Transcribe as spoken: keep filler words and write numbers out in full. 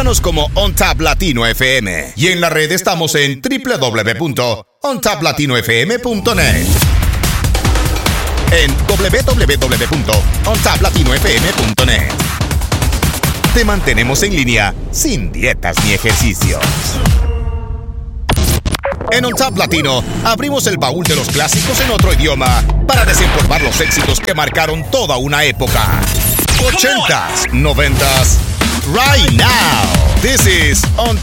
Búscanos como On Tap Latino F M y en la red estamos en doble u doble u doble u punto on tap latino f m punto net. En doble u doble u doble u punto on tap latino f m punto net. Te mantenemos en línea sin dietas ni ejercicios. En On Tap Latino abrimos el baúl de los clásicos en otro idioma para desempolvar los éxitos que marcaron toda una época. ochentas, noventas, right now. This is On